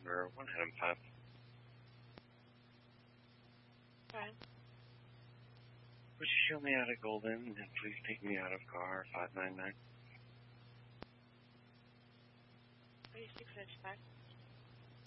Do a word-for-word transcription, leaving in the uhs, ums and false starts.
River, one Adam five. Fine. Would you show me out of Golden and please take me out of car five nine nine? thirty-six inch back.